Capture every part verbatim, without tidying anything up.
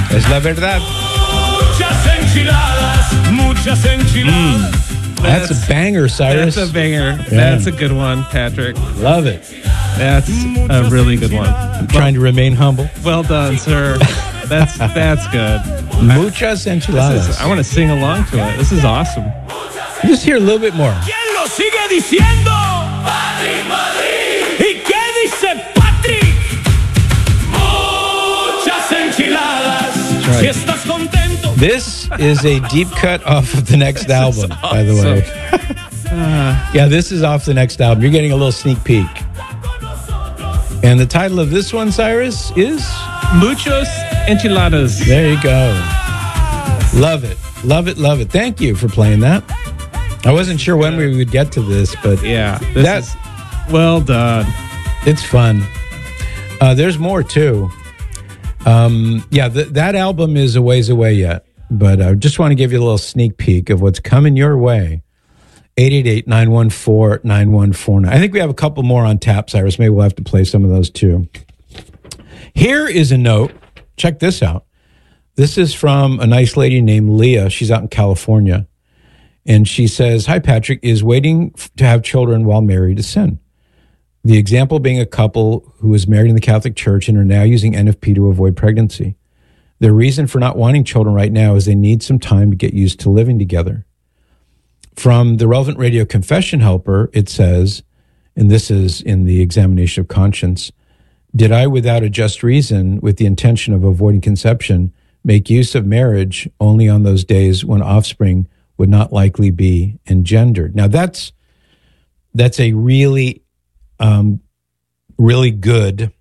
Es la verdad. Muchas enchiladas, muchas enchiladas. Mm. That's, that's a banger, Cyrus. That's a banger. Yeah. That's a good one, Patrick. Love it. That's a really good one. I'm trying to remain humble. Well done, sir. That's that's good. Muchas enchiladas. Is, I want to sing along to it. This is awesome. Just hear a little bit more. ¿Quién lo sigue diciendo? Patrick Madrid. ¿Y qué dice Patrick? Muchas enchiladas. Right. Si estás contento. This is a deep cut off of the next album, awesome. by the way. uh, yeah, this is off the next album. You're getting a little sneak peek. And the title of this one, Cyrus, is? Muchos Enchiladas. There you go. Love it. Love it, love it. Thank you for playing that. I wasn't sure when we would get to this, but yeah, this that, is well done. It's fun. Uh, there's more, too. Um, yeah, th- that album is a ways away yet, but I just want to give you a little sneak peek of what's coming your way. eight eight eight, nine one four, nine one four nine. I think we have a couple more on tap, Cyrus. Maybe we'll have to play some of those, too. Here is a note. Check this out. This is from a nice lady named Leah. She's out in California. And she says, hi, Patrick, is waiting to have children while married a sin? The example being a couple who is married in the Catholic Church and are now using N F P to avoid pregnancy. Their reason for not wanting children right now is they need some time to get used to living together. From the Relevant Radio Confession Helper, it says, and this is in the examination of conscience, did I, without a just reason, with the intention of avoiding conception, make use of marriage only on those days when offspring would not likely be engendered? Now, that's that's a really, um, really good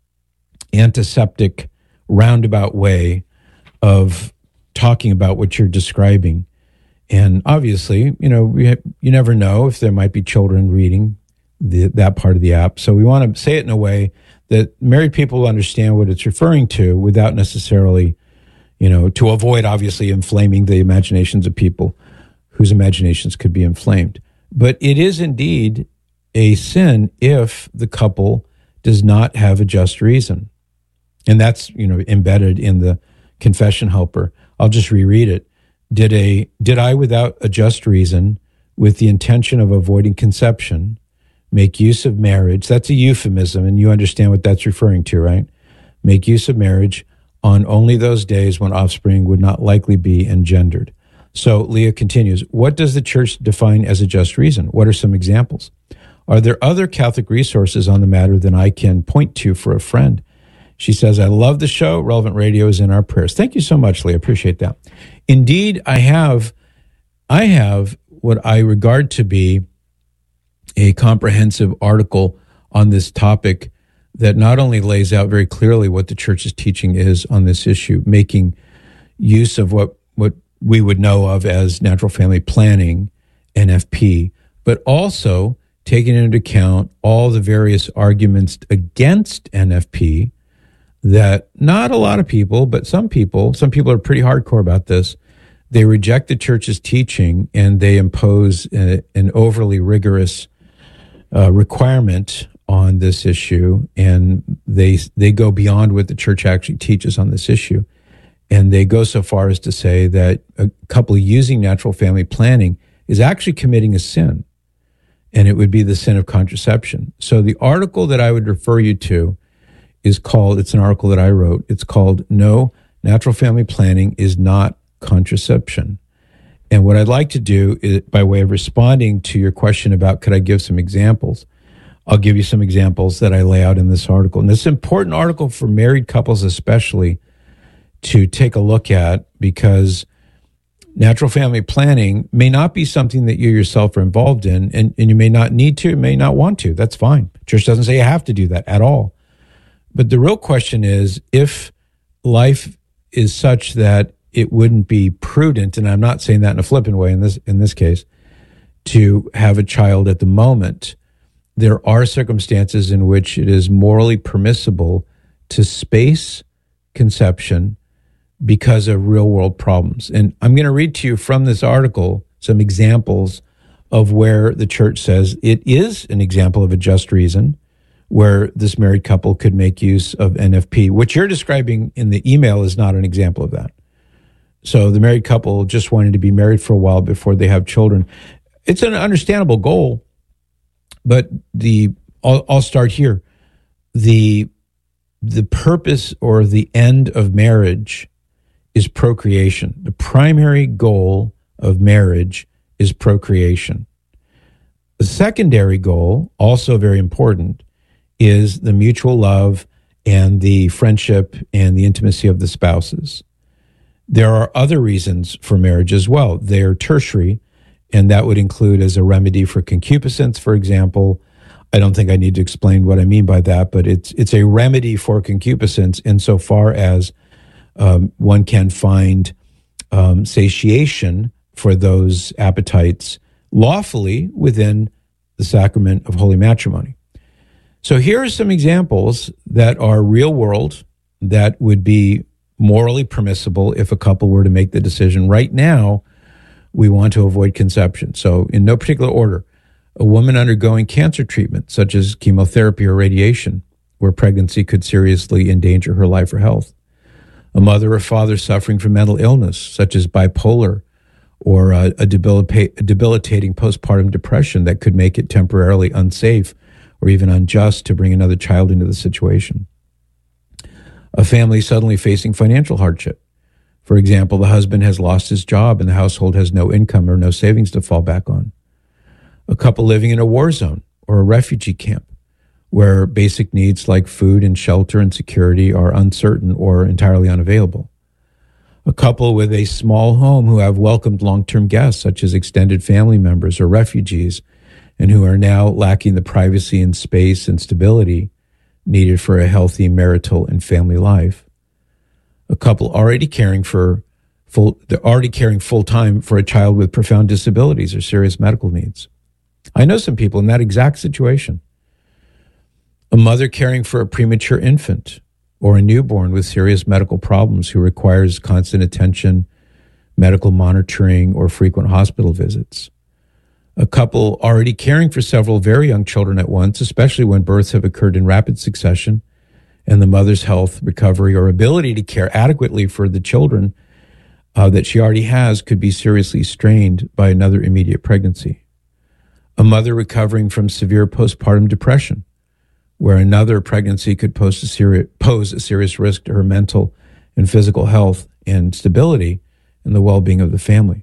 antiseptic roundabout way of talking about what you're describing. And obviously, you know, we have, you never know if there might be children reading the, that part of the app. So we want to say it in a way that married people will understand what it's referring to without necessarily, you know, to avoid obviously inflaming the imaginations of people whose imaginations could be inflamed. But it is indeed a sin if the couple does not have a just reason. And that's, you know, embedded in the Confession Helper. I'll just reread it. Did a did I, without a just reason, with the intention of avoiding conception, make use of marriage? That's a euphemism, and you understand what that's referring to, right? Make use of marriage on only those days when offspring would not likely be engendered. So Leah continues, what does the church define as a just reason? What are some examples? Are there other Catholic resources on the matter than I can point to for a friend? She says, I love the show. Relevant Radio is in our prayers. Thank you so much, Leah. Appreciate that. Indeed, I have, I have what I regard to be a comprehensive article on this topic that not only lays out very clearly what the church's teaching is on this issue, making use of what, what we would know of as natural family planning, N F P, but also taking into account all the various arguments against N F P that not a lot of people, but some people, some people are pretty hardcore about this. They reject the church's teaching and they impose a, an overly rigorous uh, requirement on this issue, and they they go beyond what the church actually teaches on this issue. And they go so far as to say that a couple using natural family planning is actually committing a sin, and it would be the sin of contraception. So the article that I would refer you to is called, it's an article that I wrote, it's called No, Natural Family Planning is Not Contraception. And what I'd like to do is, by way of responding to your question about could I give some examples, I'll give you some examples that I lay out in this article. And this is an important article for married couples especially to take a look at, because natural family planning may not be something that you yourself are involved in, and, and you may not need to, may not want to. That's fine. Church doesn't say you have to do that at all. But the real question is, if life is such that it wouldn't be prudent, and I'm not saying that in a flippant way in this in this case, to have a child at the moment, there are circumstances in which it is morally permissible to space conception because of real-world problems. And I'm going to read to you from this article some examples of where the church says it is an example of a just reason where this married couple could make use of N F P. What you're describing in the email is not an example of that. So the married couple just wanted to be married for a while before they have children. It's an understandable goal, but the I'll, I'll start here. The the purpose or the end of marriage is procreation. The primary goal of marriage is procreation. The secondary goal, also very important, is the mutual love and the friendship and the intimacy of the spouses. There are other reasons for marriage as well. They're tertiary, and that would include as a remedy for concupiscence, for example. I don't think I need to explain what I mean by that, but it's it's a remedy for concupiscence insofar as um, one can find um, satiation for those appetites lawfully within the sacrament of holy matrimony. So here are some examples that are real world that would be morally permissible if a couple were to make the decision right now, we want to avoid conception. So in no particular order, a woman undergoing cancer treatment, such as chemotherapy or radiation, where pregnancy could seriously endanger her life or health. A mother or father suffering from mental illness, such as bipolar, or a, a, debilita- a debilitating postpartum depression that could make it temporarily unsafe or even unjust to bring another child into the situation. A family suddenly facing financial hardship. For example, the husband has lost his job and the household has no income or no savings to fall back on. A couple living in a war zone or a refugee camp where basic needs like food and shelter and security are uncertain or entirely unavailable. A couple with a small home who have welcomed long-term guests, such as extended family members or refugees, and who are now lacking the privacy and space and stability needed for a healthy marital and family life. A couple already caring for full, they're already caring full-time for a child with profound disabilities or serious medical needs. I know some people in that exact situation. A mother caring for a premature infant or a newborn with serious medical problems who requires constant attention, medical monitoring, or frequent hospital visits. A couple already caring for several very young children at once, especially when births have occurred in rapid succession, and the mother's health, recovery, or ability to care adequately for the children uh, that she already has could be seriously strained by another immediate pregnancy. A mother recovering from severe postpartum depression, where another pregnancy could pose a, seri- pose a serious risk to her mental and physical health and stability and the well-being of the family.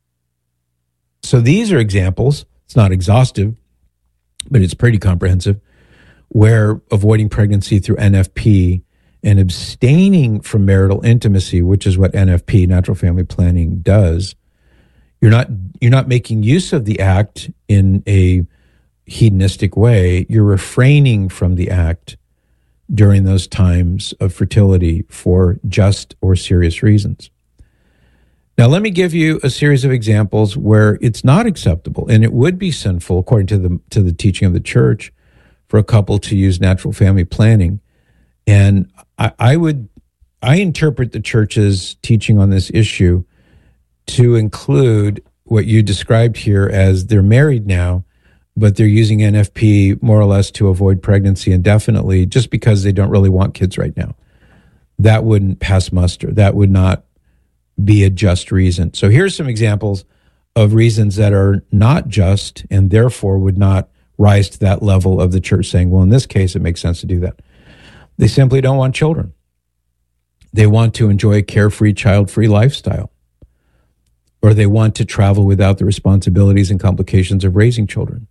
So these are examples, it's not exhaustive, but it's pretty comprehensive, where avoiding pregnancy through N F P and abstaining from marital intimacy, which is what N F P, natural family planning, does, you're not you're not making use of the act in a hedonistic way. You're refraining from the act during those times of fertility for just or serious reasons. Now, let me give you a series of examples where it's not acceptable and it would be sinful, according to the to the teaching of the church, for a couple to use natural family planning. And I, I would, I interpret the church's teaching on this issue to include what you described here as they're married now, but they're using N F P more or less to avoid pregnancy indefinitely just because they don't really want kids right now. That wouldn't pass muster. That would not be a just reason. So here's some examples of reasons that are not just and therefore would not rise to that level of the church saying, well, in this case, it makes sense to do that. They simply don't want children. They want to enjoy a carefree, child-free lifestyle. Or they want to travel without the responsibilities and complications of raising children.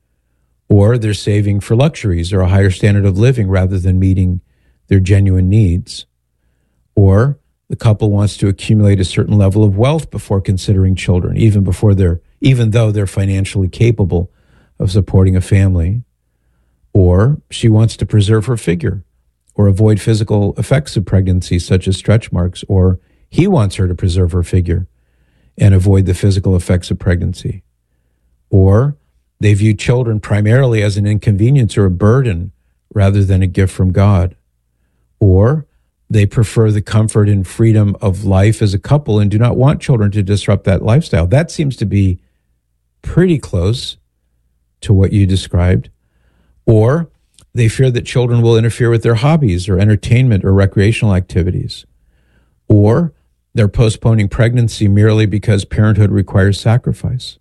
Or they're saving for luxuries or a higher standard of living rather than meeting their genuine needs. Or the couple wants to accumulate a certain level of wealth before considering children, even before they're, even though they're financially capable of supporting a family. Or she wants to preserve her figure or avoid physical effects of pregnancy, such as stretch marks. Or he wants her to preserve her figure and avoid the physical effects of pregnancy. Or they view children primarily as an inconvenience or a burden rather than a gift from God. Or they prefer the comfort and freedom of life as a couple and do not want children to disrupt that lifestyle. That seems to be pretty close to what you described. Or they fear that children will interfere with their hobbies or entertainment or recreational activities. Or they're postponing pregnancy merely because parenthood requires sacrifice.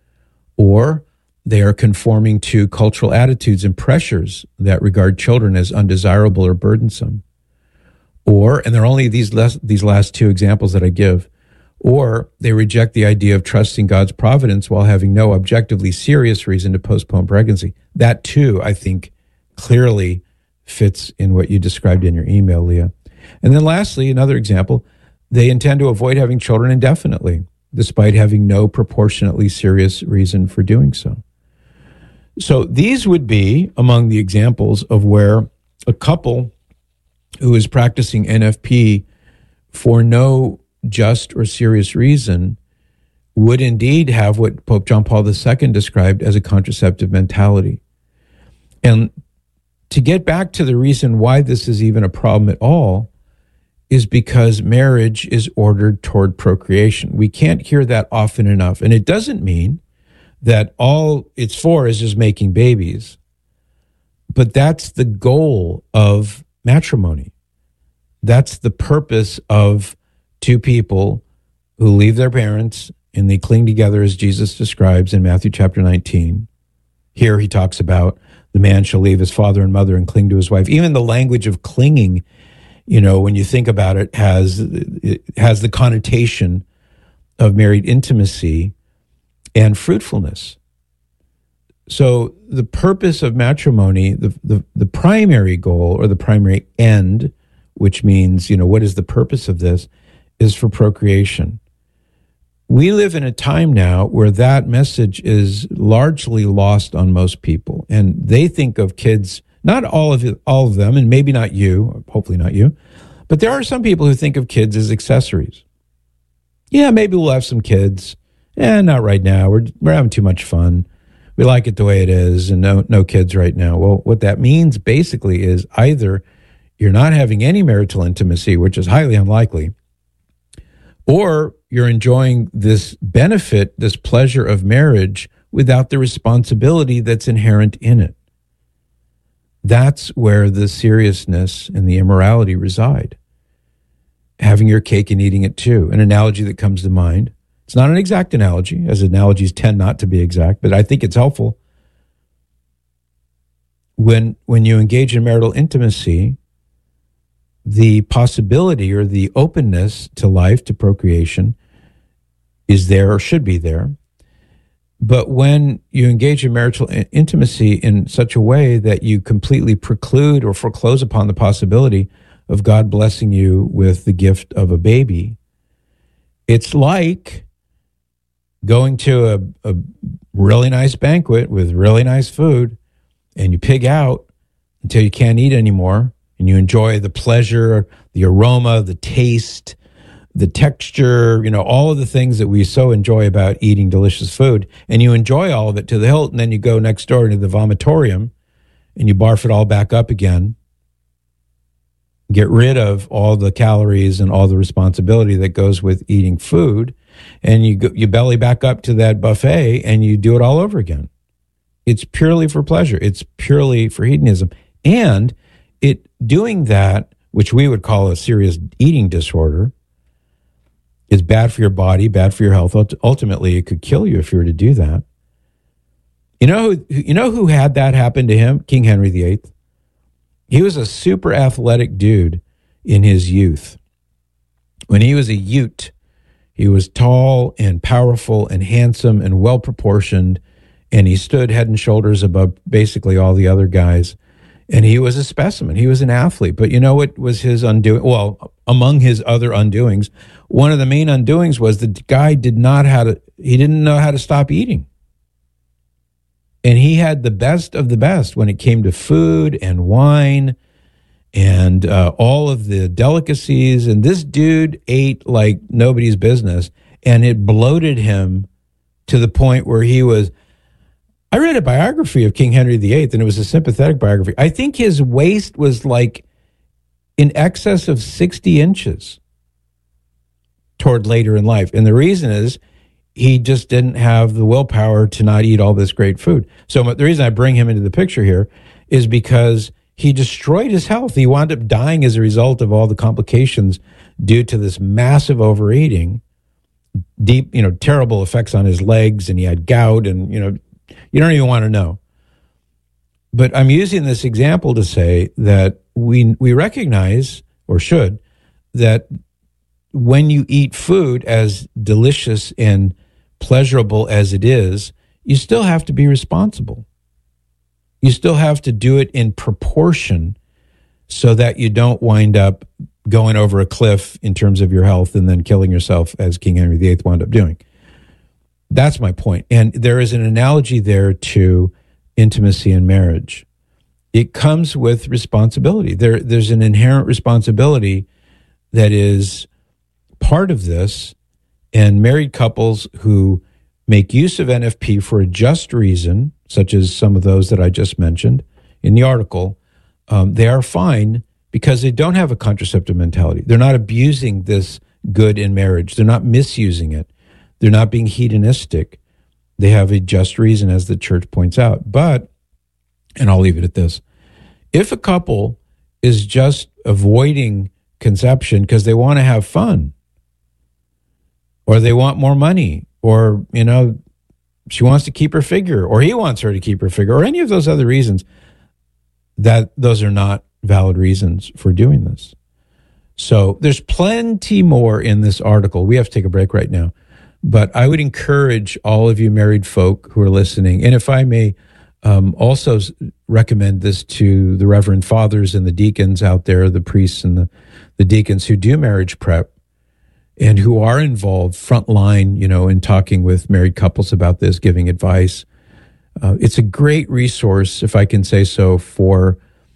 Or they are conforming to cultural attitudes and pressures that regard children as undesirable or burdensome. Or, and there are only these less, these last two examples that I give, or they reject the idea of trusting God's providence while having no objectively serious reason to postpone pregnancy. That too, I think, clearly fits in what you described in your email, Leah. And then lastly, another example, they intend to avoid having children indefinitely, despite having no proportionately serious reason for doing so. So these would be among the examples of where a couple who is practicing N F P for no just or serious reason would indeed have what Pope John Paul the Second described as a contraceptive mentality. And to get back to the reason why this is even a problem at all is because marriage is ordered toward procreation. We can't hear that often enough. And it doesn't mean that all it's for is just making babies. But that's the goal of matrimony. That's the purpose of two people who leave their parents and they cling together, as Jesus describes in Matthew chapter nineteen. Here he talks about the man shall leave his father and mother and cling to his wife. Even the language of clinging, you know, when you think about it, has it has the connotation of married intimacy and fruitfulness. So the purpose of matrimony, the, the, the primary goal or the primary end, which means, you know, what is the purpose of this, is for procreation. We live in a time now where that message is largely lost on most people. And they think of kids, not all of it, all of them, and maybe not you, hopefully not you, but there are some people who think of kids as accessories. Yeah, maybe we'll have some kids. Eh, not right now. We're we're having too much fun. We like it the way it is, and no no kids right now. Well, what that means basically is either you're not having any marital intimacy, which is highly unlikely, or you're enjoying this benefit, this pleasure of marriage without the responsibility that's inherent in it. That's where the seriousness and the immorality reside. Having your cake and eating it too. An analogy that comes to mind. It's not an exact analogy, as analogies tend not to be exact, but I think it's helpful. When, when you engage in marital intimacy, the possibility or the openness to life, to procreation, is there or should be there. But when you engage in marital intimacy in such a way that you completely preclude or foreclose upon the possibility of God blessing you with the gift of a baby, it's like going to a, a really nice banquet with really nice food, and you pig out until you can't eat anymore, and you enjoy the pleasure, the aroma, the taste, the texture, you know, all of the things that we so enjoy about eating delicious food, and you enjoy all of it to the hilt, and then you go next door to the vomitorium, and you barf it all back up again, get rid of all the calories and all the responsibility that goes with eating food, and you go, you belly back up to that buffet and you do it all over again. It's purely for pleasure. It's purely for hedonism. And it doing that, which we would call a serious eating disorder, is bad for your body, bad for your health. Ultimately, it could kill you if you were to do that. You know who, you know who had that happen to him? King Henry the Eighth. He was a super athletic dude in his youth. When he was a Ute, he was tall and powerful and handsome and well-proportioned, and he stood head and shoulders above basically all the other guys. And he was a specimen. He was an athlete. But you know what was his undoing? Well, among his other undoings, one of the main undoings was the guy did not how to, he didn't know how to stop eating. And he had the best of the best when it came to food and wine and uh, all of the delicacies. And this dude ate like nobody's business. And it bloated him to the point where he was, I read a biography of King Henry the Eighth, and it was a sympathetic biography. I think his waist was like in excess of sixty inches toward later in life. And the reason is he just didn't have the willpower to not eat all this great food. So the reason I bring him into the picture here is because he destroyed his health. He wound up dying as a result of all the complications due to this massive overeating, deep, you know, terrible effects on his legs, and he had gout, and, you know, you don't even want to know. But I'm using this example to say that we we recognize, or should, that when you eat food, as delicious and pleasurable as it is, you still have to be responsible. You still have to do it in proportion so that you don't wind up going over a cliff in terms of your health and then killing yourself, as King Henry the Eighth wound up doing. That's my point. And there is an analogy there to intimacy in marriage. It comes with responsibility. There, there's an inherent responsibility that is part of this, and married couples who make use of N F P for a just reason, such as some of those that I just mentioned in the article, um, they are fine because they don't have a contraceptive mentality. They're not abusing this good in marriage. They're not misusing it. They're not being hedonistic. They have a just reason, as the church points out. But, and I'll leave it at this, if a couple is just avoiding conception because they want to have fun, or they want more money, or, you know, she wants to keep her figure, or he wants her to keep her figure, or any of those other reasons, that those are not valid reasons for doing this. So there's plenty more in this article. We have to take a break right now. But I would encourage all of you married folk who are listening, and if I may um, also recommend this to the Reverend Fathers and the deacons out there, the priests and the, the deacons who do marriage prep and who are involved front line, you know, in talking with married couples about this, giving advice. Uh, it's a great resource, if I can say so, for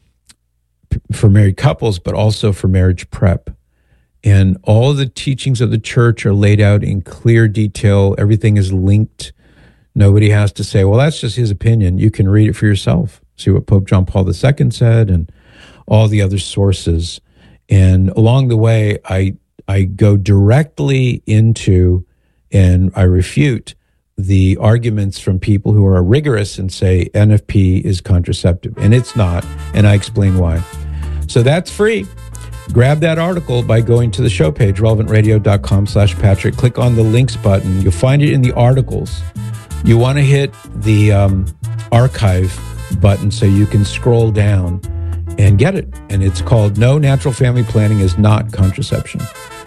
for married couples, but also for marriage prep. And all the teachings of the church are laid out in clear detail. Everything is linked. Nobody has to say, well, that's just his opinion. You can read it for yourself. See what Pope John Paul the Second said and all the other sources. And along the way, I I go directly into and I refute the arguments from people who are rigorous and say N F P is contraceptive. And it's not. And I explain why. So that's free. Grab that article by going to the show page, relevantradio.com slash Patrick. Click on the links button. You'll find it in the articles. You want to hit the um, archive button so you can scroll down and get it. And it's called No Natural Family Planning is Not Contraception.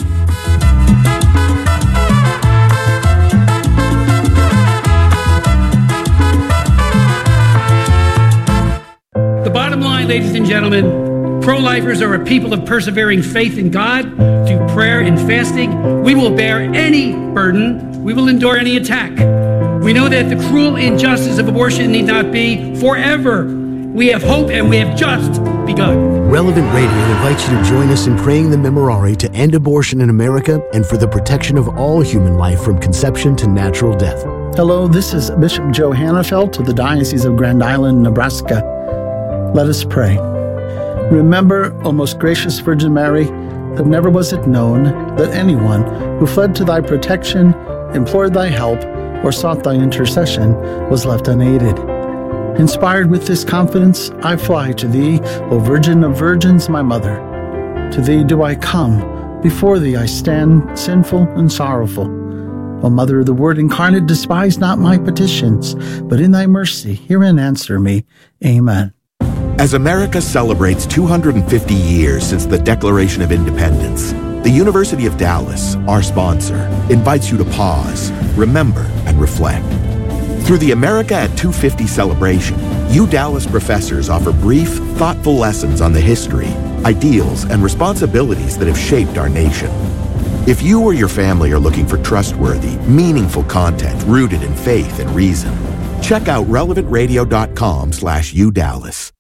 The bottom line, ladies and gentlemen, pro-lifers are a people of persevering faith in God, through prayer and fasting. We will bear any burden. We will endure any attack. We know that the cruel injustice of abortion need not be forever. We have hope, and we have just begun. Relevant Radio invites you to join us in praying the Memorare to end abortion in America and for the protection of all human life from conception to natural death. Hello, this is Bishop Joe Hannafelt of the Diocese of Grand Island, Nebraska. Let us pray. Remember, O most gracious Virgin Mary, that never was it known that anyone who fled to thy protection, implored thy help, or sought thy intercession was left unaided. Inspired with this confidence, I fly to thee, O Virgin of Virgins, my mother. To thee do I come, before thee I stand, sinful and sorrowful. O Mother of the Word incarnate, despise not my petitions, but in thy mercy hear and answer me. Amen. As America celebrates two hundred fifty years since the Declaration of Independence, the University of Dallas, our sponsor, invites you to pause, remember, and reflect. Through the America at two fifty celebration, U Dallas professors offer brief, thoughtful lessons on the history, ideals, and responsibilities that have shaped our nation. If you or your family are looking for trustworthy, meaningful content rooted in faith and reason, check out relevantradio.com slash UDallas.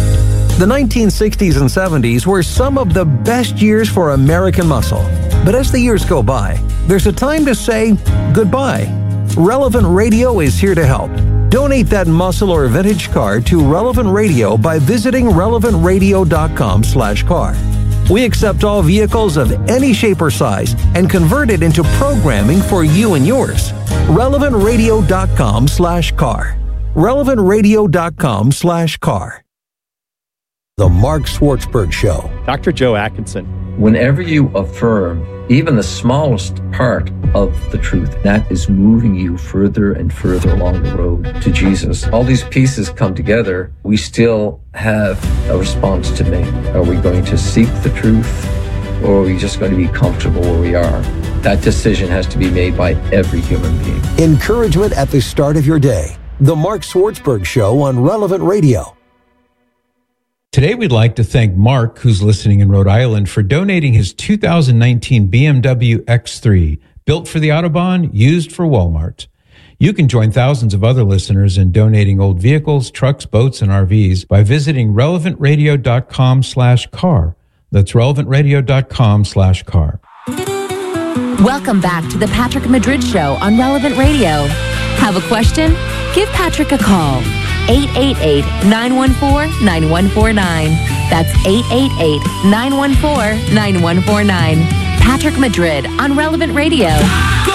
The nineteen sixties and seventies were some of the best years for American muscle. But as the years go by, there's a time to say goodbye. Relevant Radio is here to help. Donate that muscle or vintage car to Relevant Radio by visiting relevantradio.com slash car. We accept all vehicles of any shape or size and convert it into programming for you and yours. relevantradio.com slash car. relevantradio.com slash car. The Mark Schwartzberg Show. Doctor Joe Atkinson. Whenever you affirm even the smallest part of the truth, that is moving you further and further along the road to Jesus. All these pieces come together. We still have a response to make. Are we going to seek the truth, or are we just going to be comfortable where we are? That decision has to be made by every human being. Encouragement at the start of your day. The Mark Schwartzberg Show on Relevant Radio. Today, we'd like to thank Mark, who's listening in Rhode Island, for donating his two thousand nineteen B M W X three, built for the Autobahn, used for Walmart. You can join thousands of other listeners in donating old vehicles, trucks, boats, and R Vs by visiting relevantradio.com slash car. That's relevantradio.com slash car. Welcome back to the Patrick Madrid Show on Relevant Radio. Have a question? Give Patrick a call. eight eight eight, nine one four, nine one four nine. That's eight eight eight, nine one four, nine one four nine. Patrick Madrid on Relevant Radio.